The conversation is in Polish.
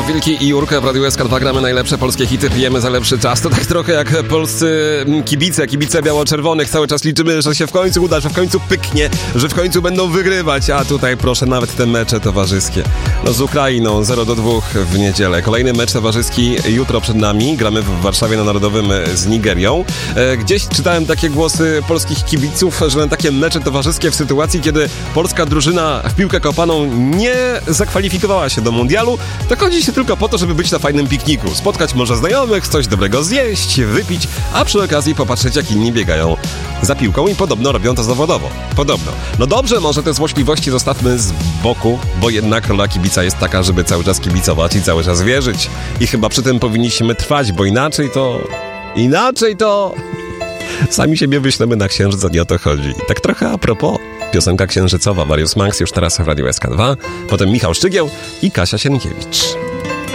Jarosław Wielki i Jurka w Radiu SK2 gramy najlepsze polskie hity, pijemy za lepszy czas. To tak trochę jak polscy kibice biało-czerwonych. Cały czas liczymy, że się w końcu uda, że w końcu pyknie, że w końcu będą wygrywać. A tutaj proszę, nawet te mecze towarzyskie. No z Ukrainą 0-2 w niedzielę. Kolejny mecz towarzyski jutro przed nami. Gramy w Warszawie na Narodowym z Nigerią. Gdzieś czytałem takie głosy polskich kibiców, że na takie mecze towarzyskie w sytuacji, kiedy polska drużyna w piłkę kopaną nie zakwalifikowała się do mundialu, to chodzi się tylko po to, żeby być na fajnym pikniku. Spotkać może znajomych, coś dobrego zjeść, wypić, a przy okazji popatrzeć, jak inni biegają za piłką i podobno robią to zawodowo. Podobno. No dobrze, może te złośliwości zostawmy z boku, bo jednak rola kibica jest taka, żeby cały czas kibicować i cały czas wierzyć. I chyba przy tym powinniśmy trwać, bo inaczej to... Sami siebie wyślemy na księżyc, a nie o to chodzi. I tak trochę a propos, piosenka księżycowa Mariusz Manx już teraz w Radiu SK2, potem Michał Szczygieł i Kasia Sienkiewicz.